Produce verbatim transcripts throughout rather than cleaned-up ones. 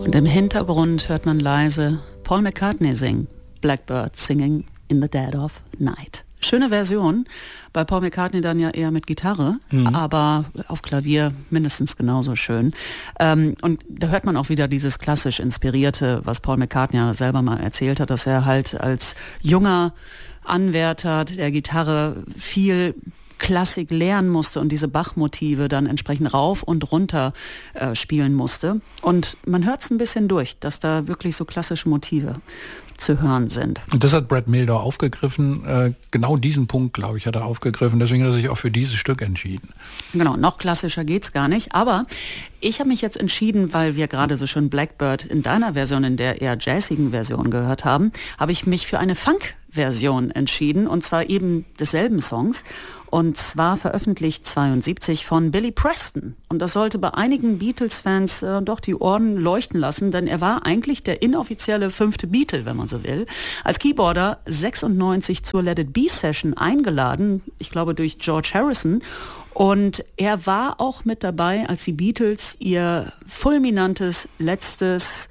Und im Hintergrund hört man leise Paul McCartney singen, Blackbird Singing in the Dead of Night. Schöne Version, bei Paul McCartney dann ja eher mit Gitarre, mhm. aber auf Klavier mindestens genauso schön. Ähm, und da hört man auch wieder dieses klassisch Inspirierte, was Paul McCartney ja selber mal erzählt hat, dass er halt als junger Anwärter der Gitarre viel Klassik lernen musste und diese Bach-Motive dann entsprechend rauf und runter äh, spielen musste. Und man hört es ein bisschen durch, dass da wirklich so klassische Motive zu hören sind. Und das hat Brad Mehldau aufgegriffen, äh, genau diesen Punkt, glaube ich, hat er aufgegriffen, deswegen hat er sich auch für dieses Stück entschieden. Genau, noch klassischer geht's gar nicht, aber ich habe mich jetzt entschieden, weil wir gerade so schön Blackbird in deiner Version, in der eher jazzigen Version gehört haben, habe ich mich für eine Funk-Version entschieden, und zwar eben desselben Songs. Und zwar veröffentlicht zweiundsiebzig von Billy Preston. Und das sollte bei einigen Beatles-Fans äh, doch die Ohren leuchten lassen, denn er war eigentlich der inoffizielle fünfte Beatle, wenn man so will. Als Keyboarder sechsundneunzig zur Let It Be Session eingeladen, ich glaube durch George Harrison. Und er war auch mit dabei, als die Beatles ihr fulminantes letztes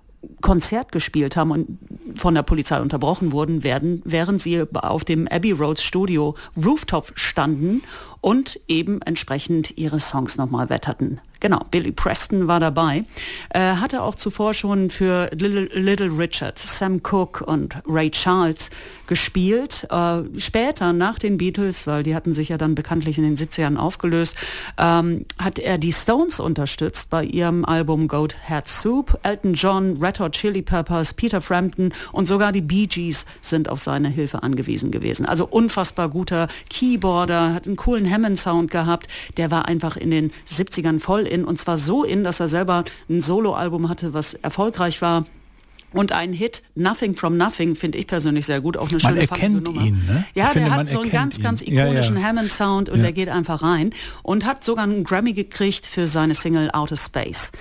Konzert gespielt haben und von der Polizei unterbrochen wurden, werden, während sie auf dem Abbey Road Studio Rooftop standen und eben entsprechend ihre Songs nochmal wetterten. Genau, Billy Preston war dabei. Äh, hatte auch zuvor schon für Little, Little Richard, Sam Cooke und Ray Charles gespielt. Äh, später, nach den Beatles, weil die hatten sich ja dann bekanntlich in den siebzigern aufgelöst, ähm, hat er die Stones unterstützt bei ihrem Album Goat Head Soup. Elton John, Red Hot Chili Peppers, Peter Frampton und sogar die Bee Gees sind auf seine Hilfe angewiesen gewesen. Also unfassbar guter Keyboarder, hat einen coolen Hammond-Sound gehabt. Der war einfach in den siebzigern voll in, und zwar so in, dass er selber ein Soloalbum hatte, was erfolgreich war. Und ein Hit, Nothing from Nothing, finde ich persönlich sehr gut. Auch eine man schöne erkennt Nummer. ihn, ne? Ja, ich der finde, hat so einen ganz, ihn. ganz ikonischen ja, ja. Hammond-Sound und ja. der geht einfach rein. Und hat sogar einen Grammy gekriegt für seine Single Outer Space.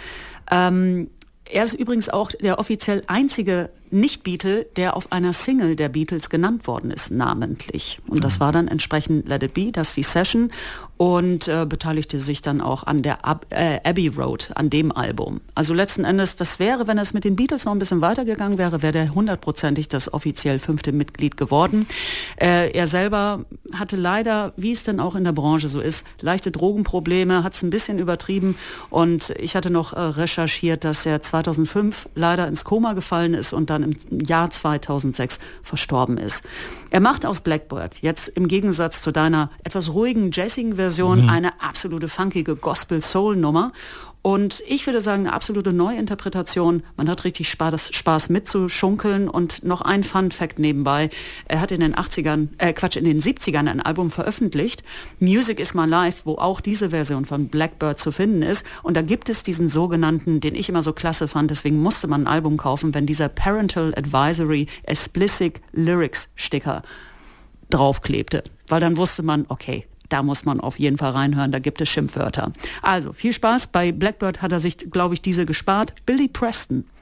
Ähm, er ist übrigens auch der offiziell einzige Nicht-Beatle, der auf einer Single der Beatles genannt worden ist, namentlich. Und das war dann entsprechend Let It Be, das ist die Session, und äh, beteiligte sich dann auch an der Ab- äh, Abbey Road, an dem Album. Also letzten Endes, das wäre, wenn es mit den Beatles noch ein bisschen weitergegangen wäre, wäre der hundertprozentig das offiziell fünfte Mitglied geworden. Äh, er selber hatte leider, wie es denn auch in der Branche so ist, leichte Drogenprobleme, hat es ein bisschen übertrieben, und ich hatte noch äh, recherchiert, dass er zweitausendfünf leider ins Koma gefallen ist und dann im Jahr zweitausendsechs verstorben ist. Er macht aus Blackbird jetzt im Gegensatz zu deiner etwas ruhigen, jazzigen Version mhm. eine absolute funkige Gospel-Soul-Nummer. Und ich würde sagen, eine absolute Neuinterpretation. Man hat richtig Spaß, Spaß mitzuschunkeln. Und noch ein Fun-Fact nebenbei. Er hat in den achtzigern, äh Quatsch, in den siebzigern ein Album veröffentlicht, Music is My Life, wo auch diese Version von Blackbird zu finden ist. Und da gibt es diesen sogenannten, den ich immer so klasse fand, deswegen musste man ein Album kaufen, wenn dieser Parental Advisory Explicit Lyrics Sticker draufklebte. Weil dann wusste man, okay, da muss man auf jeden Fall reinhören, da gibt es Schimpfwörter. Also, viel Spaß. Bei Blackbird hat er sich, glaube ich, diese gespart. Billy Preston.